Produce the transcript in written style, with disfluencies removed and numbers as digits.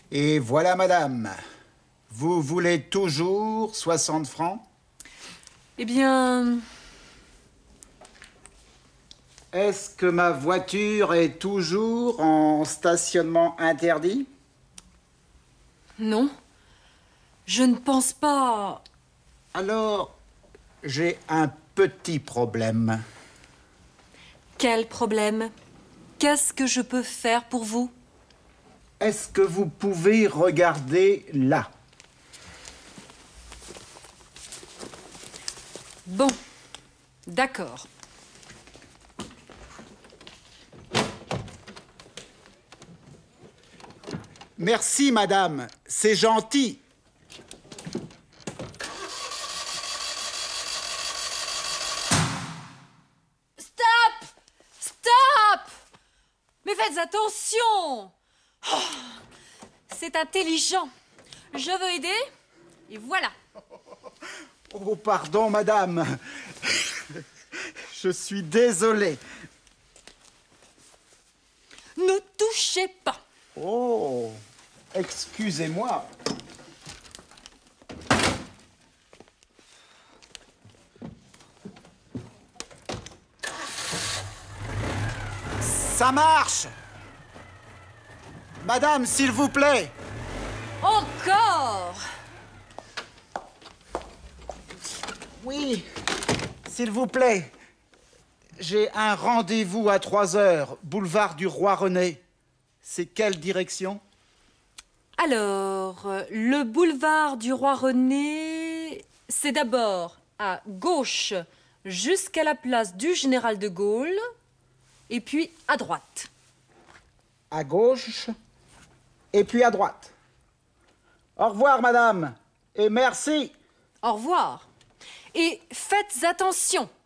Et voilà, madame. Vous voulez toujours 60 francs? Eh bien... Est-ce que ma voiture est toujours en stationnement interdit? Non. Je ne pense pas... Alors, j'ai un petit problème. Quel problème? Qu'est-ce que je peux faire pour vous? Est-ce que vous pouvez regarder là? Bon, d'accord. Merci, madame. C'est gentil. Stop! Stop! Mais faites attention! Oh, c'est intelligent. Je veux aider, et voilà. Oh, pardon, madame. Je suis désolé. Ne touchez pas. Oh, excusez-moi. Ça marche. Madame, s'il vous plaît. Encore! Oui, s'il vous plaît. J'ai un rendez-vous à 3 heures, boulevard du Roi René. C'est quelle direction? Alors, le boulevard du Roi René, c'est d'abord à gauche jusqu'à la place du Général de Gaulle, et puis à droite. À gauche et puis à droite. Au revoir, madame, et merci. Au revoir. Et faites attention.